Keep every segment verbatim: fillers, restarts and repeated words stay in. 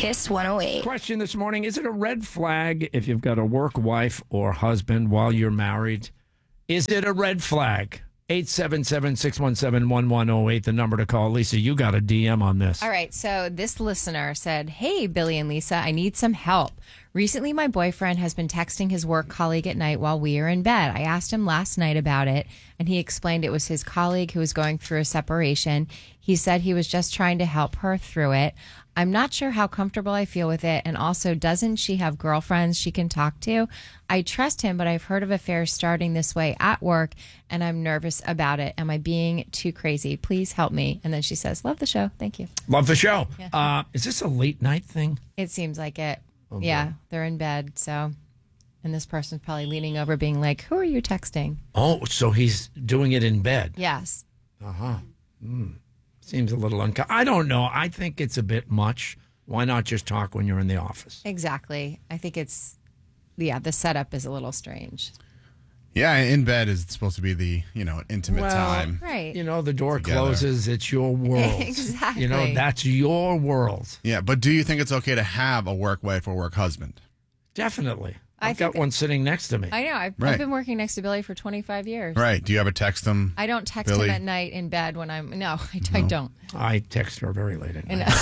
Kiss one oh eight. Question this morning: is it a red flag if you've got a work wife or husband while you're married? Is it a red flag? eight seven seven, six one seven, one one oh eight, the number to call. Lisa, you got a D M on this. All right, so this listener said, "Hey, Billy and Lisa, I need some help. Recently, my boyfriend has been texting his work colleague at night while we are in bed. I asked him last night about it, and he explained it was his colleague who was going through a separation. He said he was just trying to help her through it. I'm not sure how comfortable I feel with it, and also, doesn't she have girlfriends she can talk to? I trust him, but I've heard of affairs starting this way at work, and I'm nervous about it. Am I being too crazy? Please help me." And then she says, "Love the show. Thank you." Love the show. Yeah. Uh, is this a late night thing? It seems like it. Okay. Yeah, they're in bed, so... And this person's probably leaning over being like, "Who are you texting?" Oh, so he's doing it in bed. Yes. Uh-huh. Mm. Seems a little uncomfortable. I don't know. I think it's a bit much. Why not just talk when you're in the office? Exactly. I think it's... Yeah, the setup is a little strange. Yeah, in bed is supposed to be the, you know, intimate Well, time. Right. You know, the door Together. closes. It's your world. Exactly. You know, that's your world. Yeah, but do you think it's okay to have a work wife or work husband? Definitely. I I've got think- one sitting next to me. I know. I've, Right. I've been working next to Billy for twenty-five years. Right. Do you ever text them? I don't text Billy? him at night in bed when I'm... No, I, I don't. I text her very late at I night.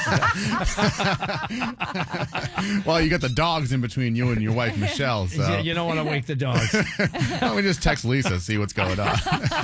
know. Well, you got the dogs in between you and your wife, Michelle. So You- You don't want to wake the dogs. why don't we just text Lisa, see what's going on?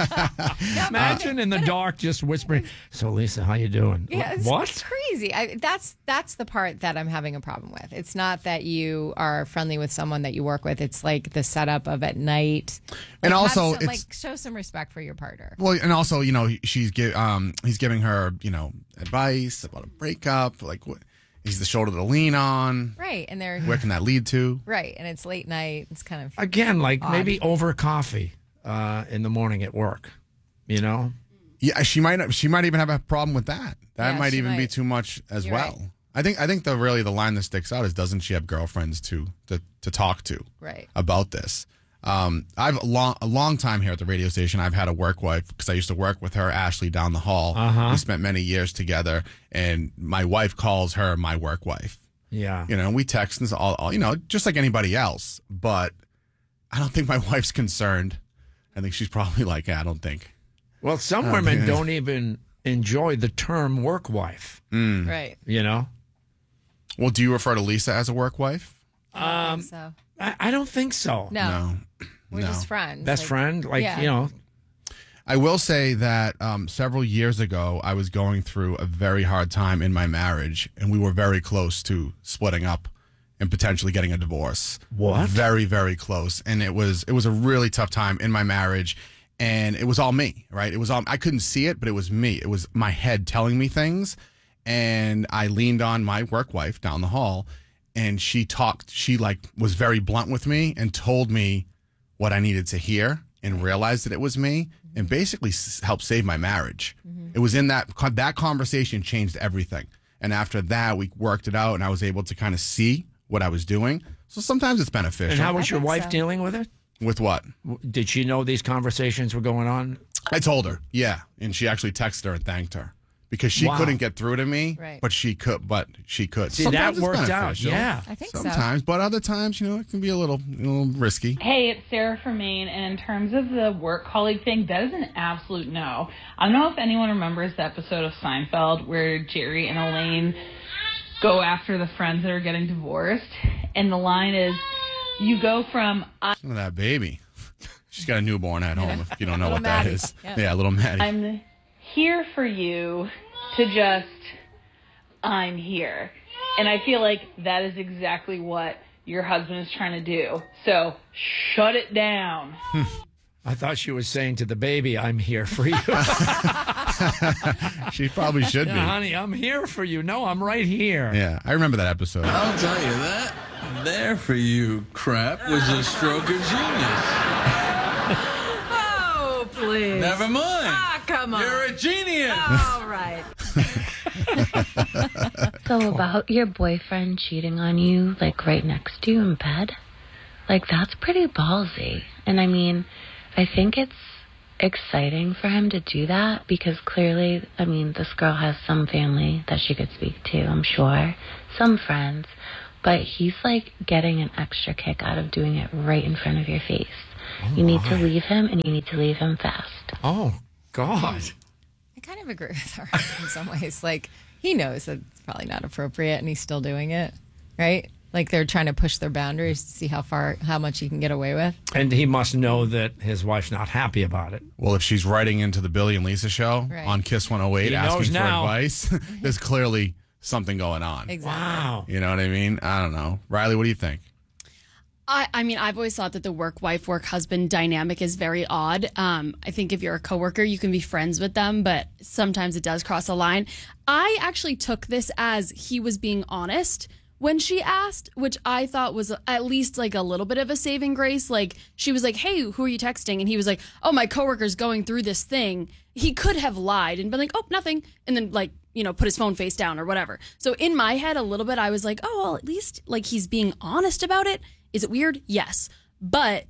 Imagine in the dark just whispering, "So, Lisa, how you doing?" Yeah, it's, What? It's crazy. I, that's that's the part that I'm having a problem with. It's not that you are friendly with someone that you work with. It's like the setup of at night. And Like, also, have some, it's- like show some respect for your partner. Well, and also, you know, she's gi- um, he's giving her, you know, advice about a breakup. Like, what? He's the shoulder to lean on. Right, and they're Where can that lead to? right, and it's late night. It's kind of Again, like odd. maybe over coffee uh, in the morning at work. You know? Yeah, she might. She might even have a problem with that. That Yeah, might she even be might. too much as You're well. right. I think. I think the really the line that sticks out is, doesn't she have girlfriends to to, to talk to right. about this? Um, I've a long a long time here at the radio station. I've had a work wife because I used to work with her, Ashley, down the hall. Uh-huh. We spent many years together, and my wife calls her my work wife. Yeah. You know, we text and all, all, you know, just like anybody else. But I don't think my wife's concerned. I think she's probably like, I don't think. Well, some Oh, women man. don't even enjoy the term work wife. Mm. Right. You know? Well, do you refer to Lisa as a work wife? I think so I, I don't think so. no, No. we're no. just friends. Best Like, friend? Like, yeah. you know, I will say that um, several years ago, I was going through a very hard time in my marriage, and we were very close to splitting up and potentially getting a divorce. What? Very, very close. And it was it was a really tough time in my marriage, and it was all me, right? It was all I couldn't see it, but it was me. It was my head telling me things, and I leaned on my work wife down the hall, and she talked. She like was very blunt with me and told me what I needed to hear, and realized that it was me, and basically s- helped save my marriage. It was in that that conversation changed everything. And after that, we worked it out, and I was able to kind of see what I was doing. So sometimes it's beneficial. and how was I your think wife so. dealing with it? With what? W- Did she know these conversations were going on? I told her, yeah, and she actually texted her and thanked her because she Wow. couldn't get through to me, Right. but she could. But she could. See, Sometimes that it's worked out. beneficial. Yeah. I think so. Sometimes, but other times, you know, it can be a little, a little risky. Hey, it's Sarah from Maine, and in terms of the work colleague thing, that is an absolute no. I don't know if anyone remembers the episode of Seinfeld where Jerry and Elaine go after the friends that are getting divorced, and the line is, you go from, Look at that baby. She's got a newborn at home, if you don't know Little what that Maddie. is. Yeah. Yeah, little Maddie. I'm here for you, to just, I'm here. And I feel like that is exactly what your husband is trying to do. So, shut it down. I thought she was saying to the baby, "I'm here for you." She probably should Yeah, be. honey, I'm here for you. No, I'm right here. Yeah, I remember that episode. I'll tell you that. There for you crap was a stroke of genius. Oh, please. Never mind. Ah, come on. You're a genius. All right. So about your boyfriend cheating on you, like right next to you in bed, like that's pretty ballsy. And I mean, I think it's exciting for him to do that because clearly, I mean, this girl has some family that she could speak to, I'm sure, some friends, but he's like getting an extra kick out of doing it right in front of your face. Oh, you need my. to leave him, and you need to leave him fast. Oh, God. I kind of agree with her in some ways. Like, he knows that it's probably not appropriate, and he's still doing it, right? Like they're trying to push their boundaries to see how far, how much he can get away with. And he must know that his wife's not happy about it. Well, if she's writing into the Billy and Lisa show right. on Kiss one oh eight he asking for now. advice, there's clearly something going on. Exactly. Wow. You know what I mean? I don't know. Riley, what do you think? I, I mean, I've always thought that the work wife, work husband dynamic is very odd. Um, I think if you're a coworker, you can be friends with them, but sometimes it does cross a line. I actually took this as he was being honest when she asked, which I thought was at least like a little bit of a saving grace. Like she was like, hey, who are you texting? And he was like, oh, my coworker's going through this thing. He could have lied and been like, oh, nothing. And then like, you know, put his phone face down or whatever. So in my head a little bit, I was like, oh, well, at least like he's being honest about it. Is it weird? Yes. But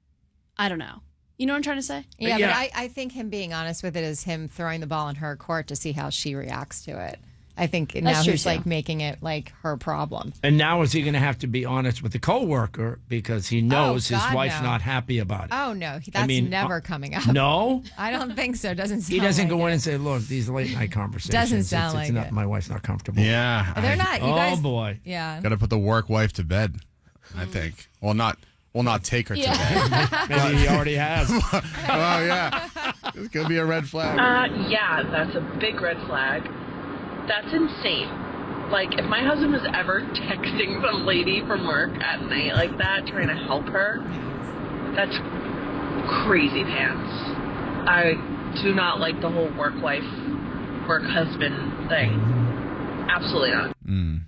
I don't know. You know what I'm trying to say? Yeah, yeah. but I, I think him being honest with it is him throwing the ball in her court to see how she reacts to it. I think That's now true, he's too. like making it like her problem. And now is he going to have to be honest with the coworker because he knows Oh, his God, wife's no. not happy about it? Oh, no. That's I mean, never uh, coming up. No? I don't think so. Doesn't sound He doesn't like go in it. and say, look, these late night conversations. Doesn't sound it's, like it's not, it. My wife's not comfortable. Yeah. They're not. You oh, guys, boy. Yeah. Got to put the work wife to bed, I think. Well, not well, not take her Yeah. to bed. Maybe he already has. Oh, yeah. This could be a red flag. Uh, yeah, that's a big red flag. That's insane. Like, if my husband was ever texting some lady from work at night like that, trying to help her, that's crazy pants. I do not like the whole work-wife, work-husband thing. Absolutely not. Mm.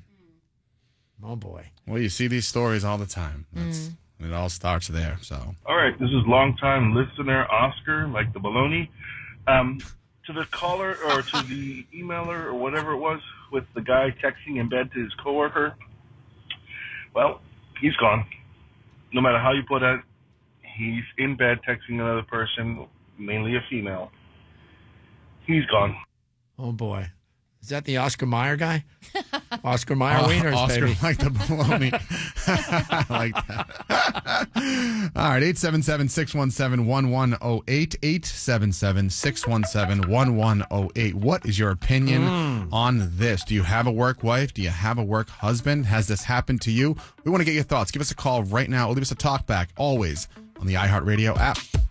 Oh, boy. Well, you see these stories all the time. That's, mm. It all starts there, so. All right, this is longtime listener Oscar, like the baloney. Um, to the caller or to the emailer or whatever it was with the guy texting in bed to his coworker, well, he's gone. No matter how you put it, he's in bed texting another person, mainly a female. He's gone. Oh, boy. Is that the Oscar Mayer guy? Oscar Mayer uh, Wieners, Oscar, baby. like the baloney. I like that. All right, eight seven seven, six one seven, one one zero eight, eight seven seven, six one seven, one one zero eight. What is your opinion mm. on this? Do you have a work wife? Do you have a work husband? Has this happened to you? We want to get your thoughts. Give us a call right now or leave us a talk back, always on the iHeartRadio app.